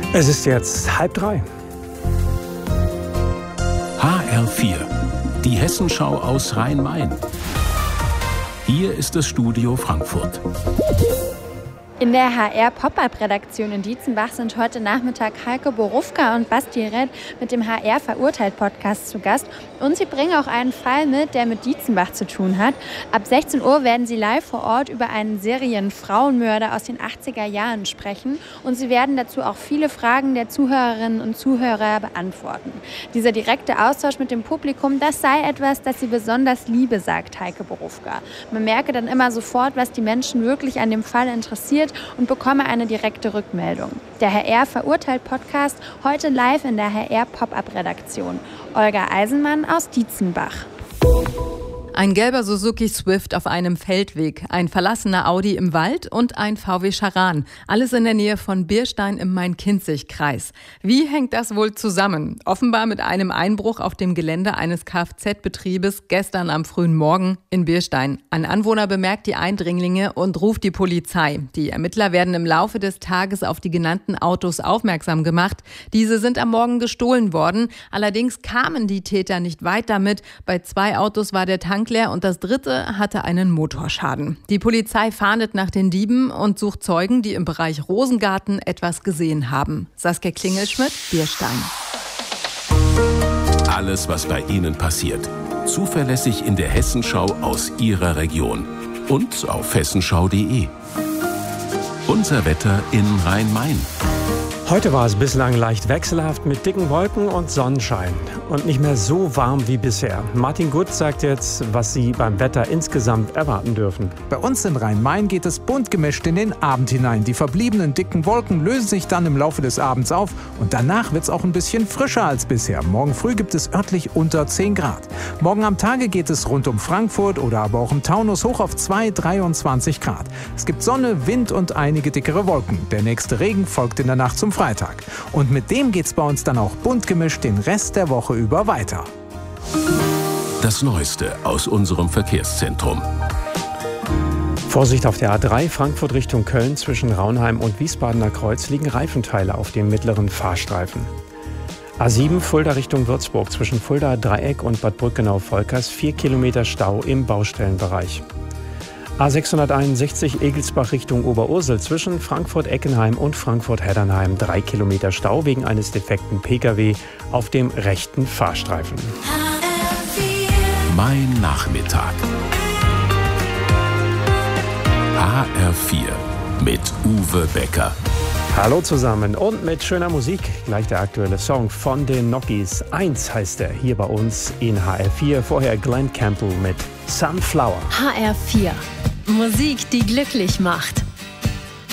Es ist jetzt 2:30. HR4, die Hessenschau aus Rhein-Main. Hier ist das Studio Frankfurt. In der HR-Pop-Up-Redaktion in Dietzenbach sind heute Nachmittag Heike Borufka und Basti Red mit dem HR-Verurteilt-Podcast zu Gast. Und sie bringen auch einen Fall mit, der mit Dietzenbach zu tun hat. Ab 16 Uhr werden sie live vor Ort über einen Serienfrauenmörder aus den 80er Jahren sprechen. Und sie werden dazu auch viele Fragen der Zuhörerinnen und Zuhörer beantworten. Dieser direkte Austausch mit dem Publikum, das sei etwas, das sie besonders liebe, sagt Heike Borufka. Man merke dann immer sofort, was die Menschen wirklich an dem Fall interessiert, und bekomme eine direkte Rückmeldung. Der HR-Verurteilt-Podcast heute live in der HR-Pop-Up-Redaktion. Olga Eisenmann aus Dietzenbach. Ein gelber Suzuki Swift auf einem Feldweg, ein verlassener Audi im Wald und ein VW Charan. Alles in der Nähe von Bierstein im Main-Kinzig-Kreis. Wie hängt das wohl zusammen? Offenbar mit einem Einbruch auf dem Gelände eines Kfz-Betriebes gestern am frühen Morgen in Bierstein. Ein Anwohner bemerkt die Eindringlinge und ruft die Polizei. Die Ermittler werden im Laufe des Tages auf die genannten Autos aufmerksam gemacht. Diese sind am Morgen gestohlen worden. Allerdings kamen die Täter nicht weit damit. Bei 2 Autos war der Tank leer und das dritte hatte einen Motorschaden. Die Polizei fahndet nach den Dieben und sucht Zeugen, die im Bereich Rosengarten etwas gesehen haben. Saskia Klingelschmidt, Bierstein. Alles, was bei Ihnen passiert. Zuverlässig in der Hessenschau aus Ihrer Region. Und auf hessenschau.de. Unser Wetter in Rhein-Main. Heute war es bislang leicht wechselhaft mit dicken Wolken und Sonnenschein und nicht mehr so warm wie bisher. Martin Gut sagt jetzt, was Sie beim Wetter insgesamt erwarten dürfen. Bei uns in Rhein-Main geht es bunt gemischt in den Abend hinein. Die verbliebenen dicken Wolken lösen sich dann im Laufe des Abends auf und danach wird es auch ein bisschen frischer als bisher. Morgen früh gibt es örtlich unter 10 Grad. Morgen am Tage geht es rund um Frankfurt oder aber auch im Taunus hoch auf 23 Grad. Es gibt Sonne, Wind und einige dickere Wolken. Der nächste Regen folgt in der Nacht zum Freitag. Und mit dem geht's bei uns dann auch bunt gemischt den Rest der Woche über weiter. Das Neueste aus unserem Verkehrszentrum. Vorsicht auf der A3 Frankfurt Richtung Köln zwischen Raunheim und Wiesbadener Kreuz liegen Reifenteile auf dem mittleren Fahrstreifen. A7 Fulda Richtung Würzburg zwischen Fulda Dreieck und Bad Brückenau-Volkers 4 Kilometer Stau im Baustellenbereich. A661 Egelsbach Richtung Oberursel zwischen Frankfurt-Eckenheim und Frankfurt-Heddernheim 3 Kilometer Stau wegen eines defekten Pkw auf dem rechten Fahrstreifen. Mein Nachmittag. HR4 mit Uwe Becker. Hallo zusammen und mit schöner Musik. Gleich der aktuelle Song von den Nockies. 1 heißt er hier bei uns in HR4. Vorher Glenn Campbell mit Sunflower. HR4. Musik, die glücklich macht.